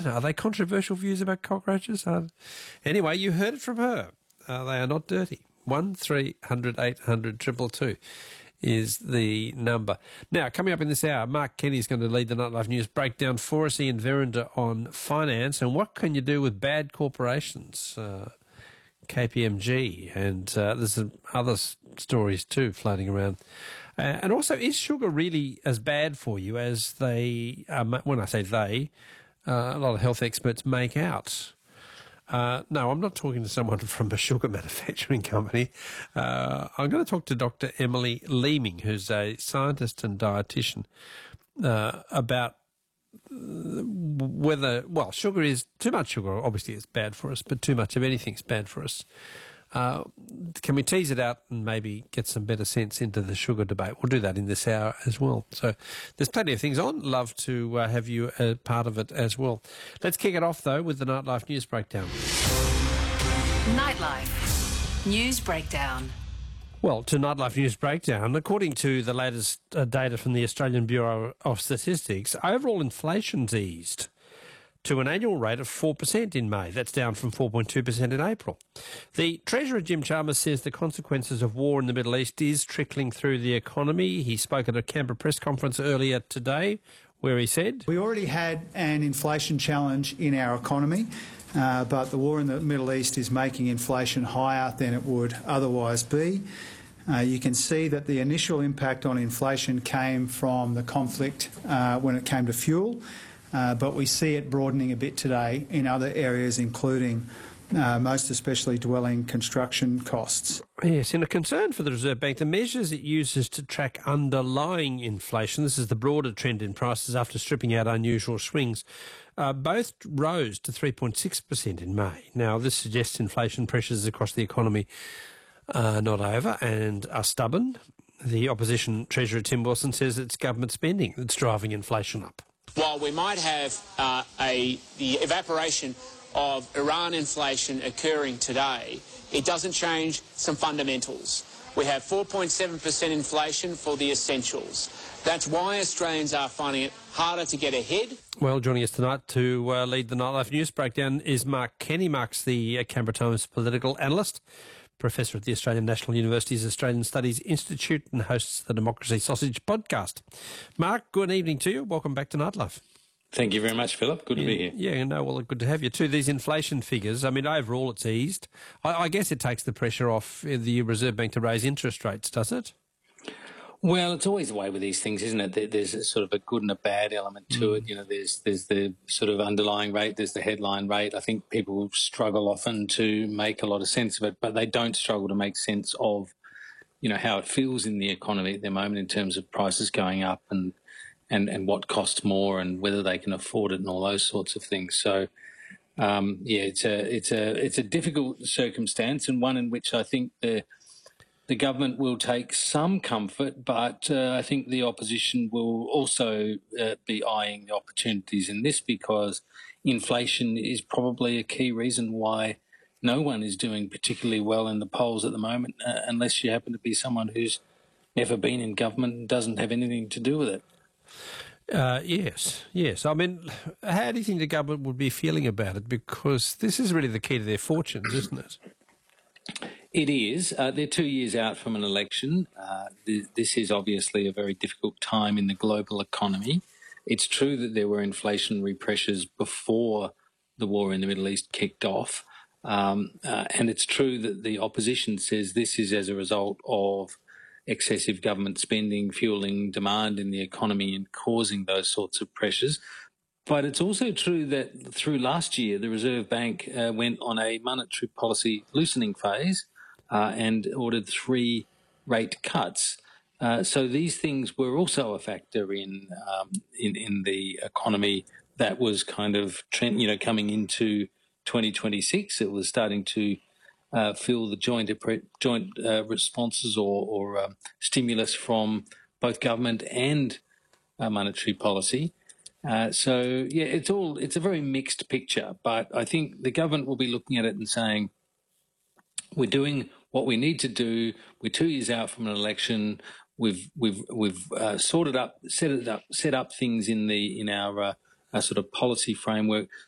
don't know, are they controversial views about cockroaches? Anyway, you heard it from her. They are not dirty. 1300 800 222 is the number. Now, coming up in this hour, Mark Kenny is going to lead the Nightlife News breakdown for us, Ian Verinder on finance and what can you do with bad corporations, KPMG, and there's some other stories too floating around. And also, is sugar really as bad for you as they, when I say they, a lot of health experts make out? No, I'm not talking to someone from a sugar manufacturing company. I'm going to talk to Dr. Emily Leeming, who's a scientist and dietitian, about whether, well, sugar is, too much sugar obviously is bad for us, but too much of anything is bad for us. Can we tease it out and maybe get some better sense into the sugar debate? We'll do that in this hour as well. So there's plenty of things on. Love to have you a part of it as well. Let's kick it off, though, with the Nightlife News Breakdown. Nightlife News Breakdown. Well, to Nightlife News Breakdown, according to the latest data from the Australian Bureau of Statistics, overall inflation's eased to an annual rate of 4% in May. That's down from 4.2% in April. The Treasurer, Jim Chalmers, says the consequences of war in the Middle East is trickling through the economy. He spoke at a Canberra press conference earlier today where he said, "We already had an inflation challenge in our economy, but the war in the Middle East is making inflation higher than it would otherwise be. You can see that the initial impact on inflation came from the conflict when it came to fuel, but we see it broadening a bit today in other areas, including most especially dwelling construction costs." Yes, in a concern for the Reserve Bank, the measures it uses to track underlying inflation, this is the broader trend in prices after stripping out unusual swings, both rose to 3.6% in May. Now, this suggests inflation pressures across the economy are not over and are stubborn. The opposition Treasurer Tim Wilson says it's government spending that's driving inflation up. While we might have the evaporation of Iran inflation occurring today, it doesn't change some fundamentals. We have 4.7% inflation for the essentials. That's why Australians are finding it harder to get ahead. Well, joining us tonight to lead the Nightlife News Breakdown is Mark Kenny. Mark's the Canberra Times political analyst, professor at the Australian National University's Australian Studies Institute, and hosts the Democracy Sausage podcast. Mark, good evening to you. Welcome back to Nightlife. Thank you very much, Philip. Good to be here. Yeah, no, well, good to have you too. These inflation figures, I mean, overall it's eased. I guess it takes the pressure off the Reserve Bank to raise interest rates, does it? Well, it's always the way with these things, isn't it? There's a sort of a good and a bad element to it. You know, there's the sort of underlying rate, there's the headline rate. I think people struggle often to make a lot of sense of it, but they don't struggle to make sense of, you know, how it feels in the economy at the moment in terms of prices going up and what costs more and whether they can afford it and all those sorts of things. So, it's a difficult circumstance and one in which I think the government will take some comfort, but I think the opposition will also be eyeing the opportunities in this because inflation is probably a key reason why no one is doing particularly well in the polls at the moment, unless you happen to be someone who's never been in government and doesn't have anything to do with it. Yes. I mean, how do you think the government would be feeling about it? Because this is really the key to their fortunes, isn't it? It is. They're 2 years out from an election. This is obviously a very difficult time in the global economy. It's true that there were inflationary pressures before the war in the Middle East kicked off. And it's true that the opposition says this is as a result of excessive government spending, fueling demand in the economy and causing those sorts of pressures. But it's also true that through last year, the Reserve Bank went on a monetary policy loosening phase and ordered 3 rate cuts. So these things were also a factor in the economy that was kind of coming into 2026. It was starting to feel the joint responses or stimulus from both government and monetary policy. It's a very mixed picture, but I think the government will be looking at it and saying, we're doing what we need to do. We're 2 years out from an election. We've set up things in our sort of policy framework